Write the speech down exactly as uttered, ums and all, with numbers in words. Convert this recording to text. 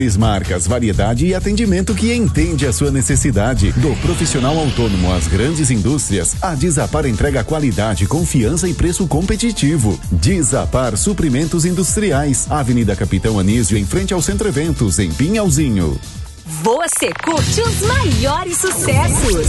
Marcas, variedade e atendimento que entende a sua necessidade. Do profissional autônomo às grandes indústrias, a Desapar entrega qualidade, confiança e preço competitivo. Desapar Suprimentos Industriais, Avenida Capitão Anísio, em frente ao Centro Eventos, em Pinhalzinho. Você curte os maiores sucessos.